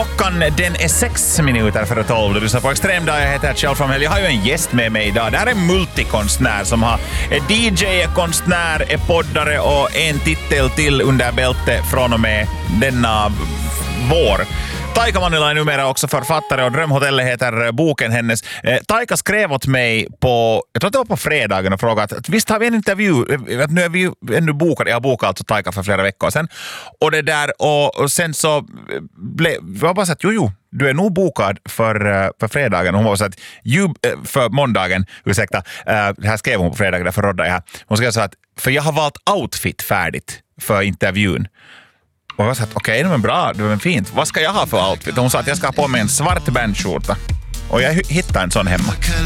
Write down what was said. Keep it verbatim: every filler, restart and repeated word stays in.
Klockan den är sex minuter före tolv. Du lyssnar på Extremdag. Jag heter Kjell från Helg. Jag har ju en gäst med mig idag. Det här är en multikonstnär som har är D J, är konstnär, är poddare och en titel till under bältet från och med denna vår. Taika Manila är numera också författare och Drömhotellet heter boken hennes. Eh, Taika skrev åt mig på, jag tror att det var på fredagen och frågade att visst har vi en intervju, att nu är vi ju ännu bokade, jag har bokat alltså Taika för flera veckor sedan. Och det där, och, och sen så blev, jag bara så att jo jo, du är nog bokad för, för fredagen. Och hon var så att, you, för måndagen, ursäkta, uh, det här skrev hon på fredagen, därför rådde jag här. Hon skrev så att, för jag har valt outfit färdigt för intervjun. Och jag sa att okej, okay, det är bra, det är fint. Vad ska jag ha för outfit? Och hon sa att jag ska ha på mig en svart bandskjorta. Och jag hittade en sån hemma.